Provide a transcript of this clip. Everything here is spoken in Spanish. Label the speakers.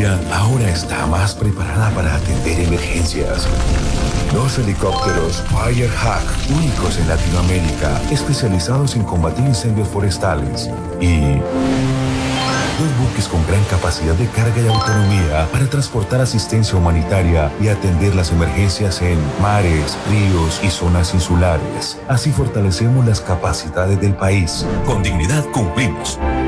Speaker 1: Colombia ahora está más preparada para atender emergencias. Dos helicópteros Firehawk, únicos en Latinoamérica, especializados en combatir incendios forestales. Y dos buques con gran capacidad de carga y autonomía para transportar asistencia humanitaria y atender las emergencias en mares, ríos y zonas insulares. Así fortalecemos las capacidades del país. Con dignidad cumplimos.